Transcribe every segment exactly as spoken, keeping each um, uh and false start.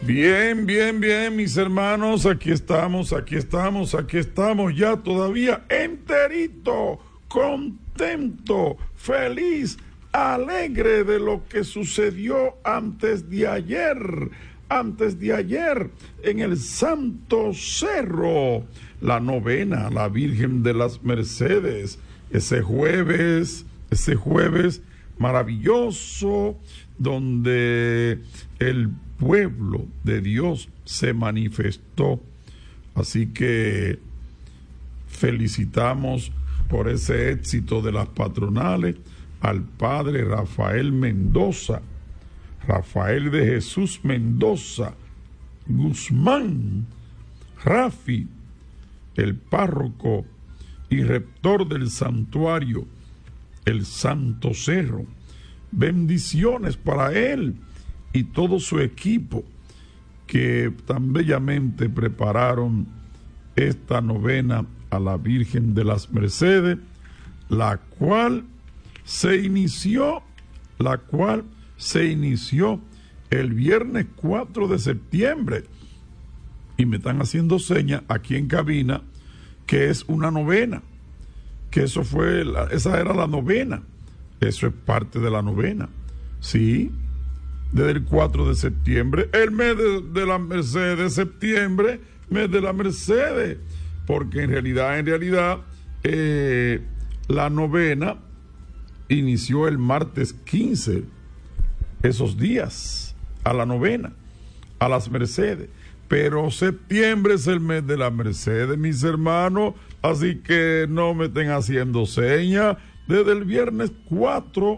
Bien, bien, bien, mis hermanos, aquí estamos, aquí estamos, aquí estamos ya todavía enterito, contento, feliz, alegre de lo que sucedió antes de ayer, antes de ayer en el Santo Cerro, la novena a la Virgen de las Mercedes, ese jueves, ese jueves maravilloso donde el pueblo de Dios se manifestó. Así que felicitamos por ese éxito de las patronales al padre Rafael Mendoza, Rafael de Jesús Mendoza Guzmán, Rafi, el párroco y rector del santuario, el Santo Cerro. Bendiciones para él y todo su equipo que tan bellamente prepararon esta novena a la Virgen de las Mercedes, la cual se inició, la cual se inició el viernes cuatro de septiembre. Y me están haciendo señas aquí en cabina que es una novena, que eso fue, la, esa era la novena, eso es parte de la novena, sí. Desde el cuatro de septiembre, el mes de, de la Mercedes, septiembre, mes de la Mercedes, porque en realidad, en realidad, eh, la novena inició el martes quince, esos días, a la novena, a las Mercedes, pero septiembre es el mes de la Mercedes, mis hermanos, así que no me estén haciendo señas, desde el viernes cuatro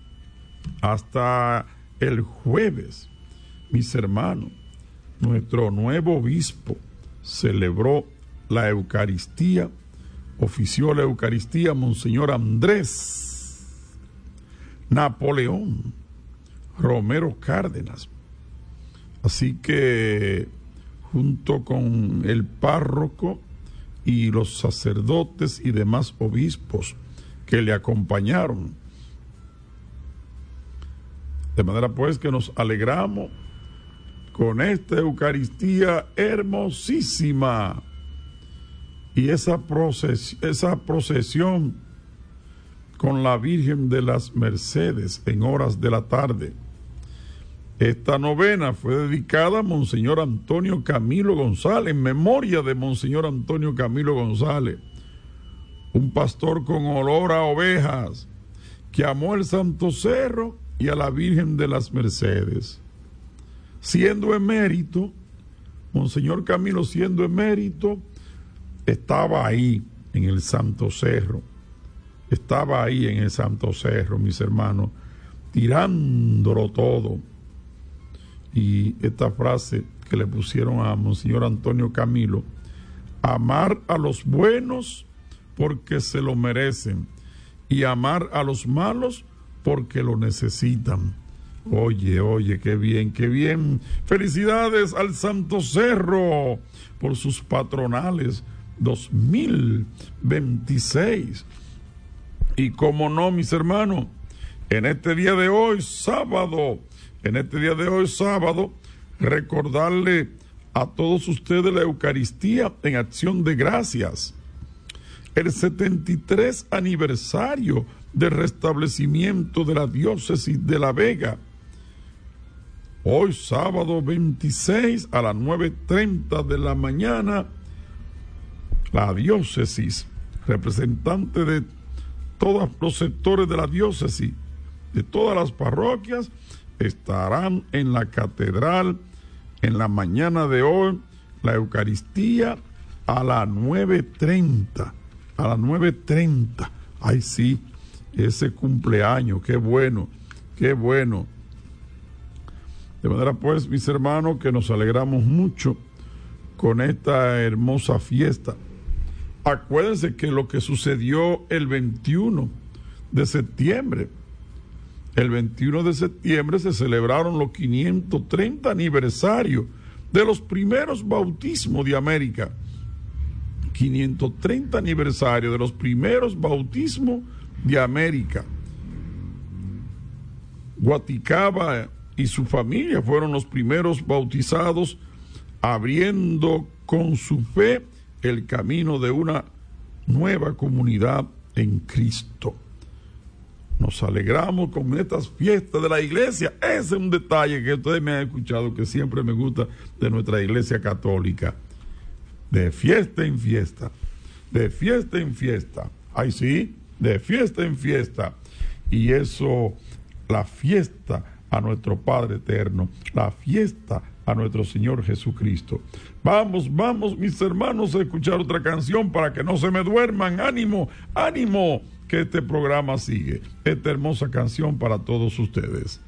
hasta el jueves, mis hermanos, nuestro nuevo obispo celebró la Eucaristía, ofició la Eucaristía Monseñor Andrés Napoleón Romero Cárdenas. Así que junto con el párroco y los sacerdotes y demás obispos que le acompañaron, de manera pues que nos alegramos con esta Eucaristía hermosísima y esa procesión, esa procesión con la Virgen de las Mercedes en horas de la tarde. Esta novena fue dedicada a Monseñor Antonio Camilo González, en memoria de Monseñor Antonio Camilo González, un pastor con olor a ovejas que amó el Santo Cerro y a la Virgen de las Mercedes. Siendo emérito, Monseñor Camilo, siendo emérito, estaba ahí en el Santo Cerro, estaba ahí en el Santo Cerro, mis hermanos, tirándolo todo. Y esta frase que le pusieron a Monseñor Antonio Camilo: amar a los buenos porque se lo merecen y amar a los malos porque lo necesitan. Oye, oye, qué bien, qué bien. Felicidades al Santo Cerro por sus patronales dos mil veintiséis. Y cómo no, mis hermanos, en este día de hoy, sábado, en este día de hoy, sábado, recordarle a todos ustedes la Eucaristía en acción de gracias. El setenta y tres aniversario del restablecimiento de la diócesis de La Vega. Hoy, sábado veintiséis, a las nueve y treinta de la mañana, la diócesis, representante de todos los sectores de la diócesis, de todas las parroquias, estarán en la catedral en la mañana de hoy, la Eucaristía a las nueve y treinta, a las nueve y treinta. Ay, sí, ese cumpleaños, qué bueno, qué bueno. De manera pues, mis hermanos, que nos alegramos mucho con esta hermosa fiesta. Acuérdense que lo que sucedió el veintiuno de septiembre, el veintiuno de septiembre se celebraron los quinientos treinta aniversarios de los primeros bautismos de América. quinientos treinta aniversario de los primeros bautismos de América. Guaticaba y su familia fueron los primeros bautizados, abriendo con su fe el camino de una nueva comunidad en Cristo. Nos alegramos con estas fiestas de la iglesia. Ese es un detalle que ustedes me han escuchado que siempre me gusta de nuestra iglesia católica. De fiesta en fiesta, de fiesta en fiesta. Ay, sí, de fiesta en fiesta. Y eso, la fiesta a nuestro Padre eterno, la fiesta a nuestro Señor Jesucristo. Vamos, vamos, mis hermanos, a escuchar otra canción para que no se me duerman. Ánimo, ánimo, que este programa sigue. Esta hermosa canción para todos ustedes.